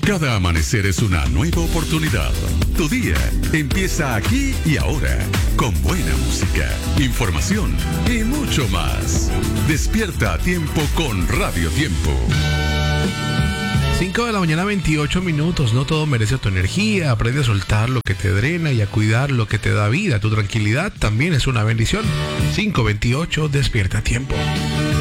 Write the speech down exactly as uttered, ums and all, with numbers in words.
Cada amanecer es una nueva oportunidad. Tu día empieza aquí y ahora, con buena música, información y mucho más. Despierta a tiempo con Radio Tiempo. cinco de la mañana, veintiocho minutos. No todo merece tu energía. Aprende a soltar lo que te drena y a cuidar lo que te da vida. Tu tranquilidad también es una bendición. cinco veintiocho, despierta a tiempo.